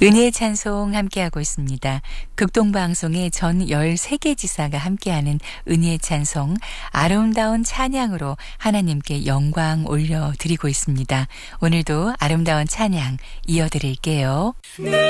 은혜의 찬송 함께하고 있습니다. 극동방송의 전 13개 지사가 함께하는 은혜의 찬송, 아름다운 찬양으로 하나님께 영광 올려드리고 있습니다. 오늘도 아름다운 찬양 이어드릴게요.